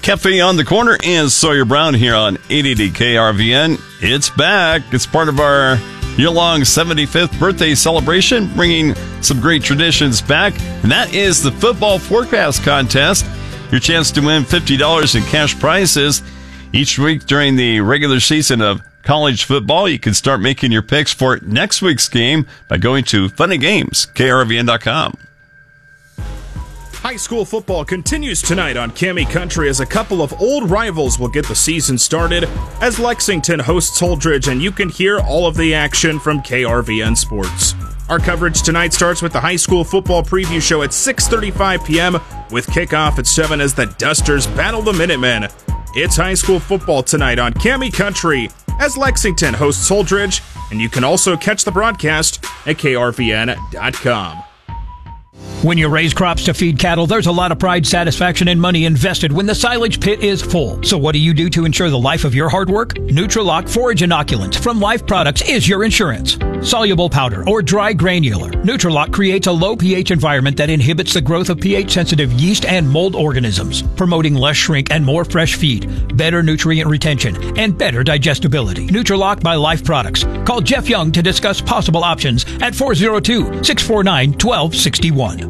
Cafe on the Corner and Sawyer Brown here on 80 KRVN. It's back. It's part of our year-long 75th birthday celebration, bringing some great traditions back. And that is the Football Forecast Contest. Your chance to win $50 in cash prizes each week during the regular season of college football. You can start making your picks for next week's game by going to funnygames.krvn.com. High school football continues tonight on Cami Country as a couple of old rivals will get the season started as Lexington hosts Holdridge, and you can hear all of the action from KRVN Sports. Our coverage tonight starts with the high school football preview show at 6:35 p.m. with kickoff at 7 as the Dusters battle the Minutemen. It's high school football tonight on Cami Country as Lexington hosts Holdridge, and you can also catch the broadcast at krvn.com. When you raise crops to feed cattle, there's a lot of pride, satisfaction, and money invested when the silage pit is full. So what do you do to ensure the life of your hard work? Nutrilock Forage Inoculant from Life Products is your insurance. Soluble powder or dry granular, Nutrilock creates a low pH environment that inhibits the growth of pH-sensitive yeast and mold organisms, promoting less shrink and more fresh feed, better nutrient retention, and better digestibility. Nutrilock by Life Products. Call Jeff Young to discuss possible options at 402-649-1261.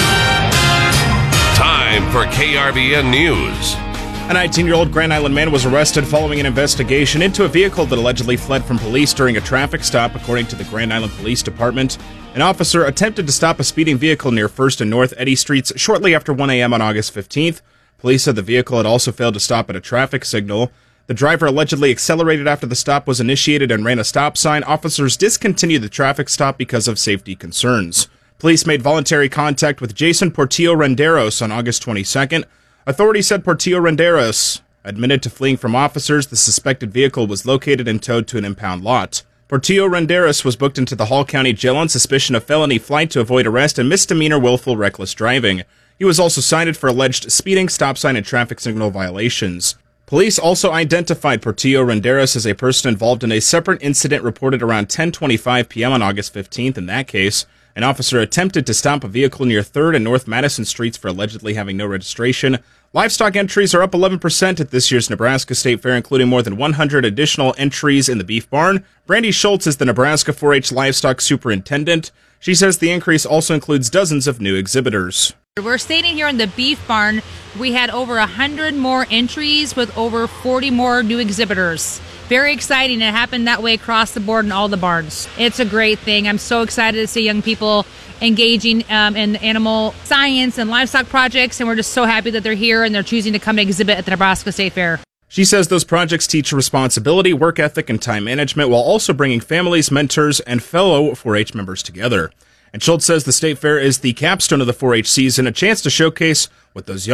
Time for KRVN News. A 19-year-old Grand Island man was arrested following an investigation into a vehicle that allegedly fled from police during a traffic stop, according to the Grand Island Police Department. An officer attempted to stop a speeding vehicle near 1st and North Eddy Streets shortly after 1 a.m. on August 15th. Police said the vehicle had also failed to stop at a traffic signal. The driver allegedly accelerated after the stop was initiated and ran a stop sign. Officers discontinued the traffic stop because of safety concerns. Police made voluntary contact with Jason Portillo-Renderos on August 22nd. Authorities said Portillo-Renderos admitted to fleeing from officers. The suspected vehicle was located and towed to an impound lot. Portillo-Renderos was booked into the Hall County Jail on suspicion of felony flight to avoid arrest and misdemeanor willful reckless driving. He was also cited for alleged speeding, stop sign, and traffic signal violations. Police also identified Portillo-Renderos as a person involved in a separate incident reported around 10:25 p.m. on August 15th. In that case, an officer attempted to stop a vehicle near 3rd and North Madison Streets for allegedly having no registration. Livestock entries are up 11% at this year's Nebraska State Fair, including more than 100 additional entries in the beef barn. Brandy Schultz is the Nebraska 4-H livestock superintendent. She says the increase also includes dozens of new exhibitors. We're standing here in the beef barn. We had over 100 more entries with over 40 more new exhibitors. Very exciting. It happened that way across the board in all the barns. It's a great thing. I'm so excited to see young people engaging in animal science and livestock projects, and we're just so happy that they're here and they're choosing to come and exhibit at the Nebraska State Fair. She says those projects teach responsibility, work ethic, and time management while also bringing families, mentors, and fellow 4-H members together. And Schultz says the State Fair is the capstone of the 4-H season, a chance to showcase what those young